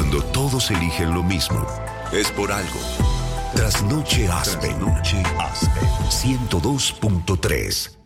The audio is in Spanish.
Cuando todos eligen lo mismo, es por algo. Trasnoche Aspen. 102.3.